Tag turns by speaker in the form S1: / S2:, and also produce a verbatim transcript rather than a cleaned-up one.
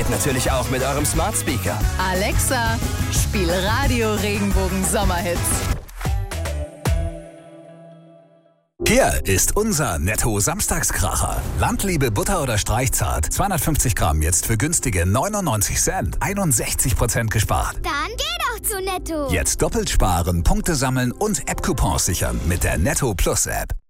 S1: geht natürlich auch mit eurem Smart Speaker.
S2: Alexa, spiel Radio Regenbogen Sommerhits.
S3: Hier ist unser Netto-Samstagskracher. Landliebe Butter oder Streichzart. zweihundertfünfzig Gramm jetzt für günstige neunundneunzig Cent. einundsechzig Prozent gespart.
S4: Dann geh doch zu Netto.
S3: Jetzt doppelt sparen, Punkte sammeln und App-Coupons sichern mit der Netto Plus App.